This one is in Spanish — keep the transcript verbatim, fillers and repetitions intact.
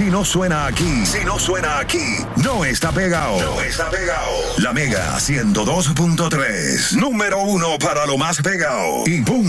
Si no suena aquí, si no suena aquí, no está pegado. No está pegado. La Mega ciento dos punto tres, número uno para lo más pegado. Y punto.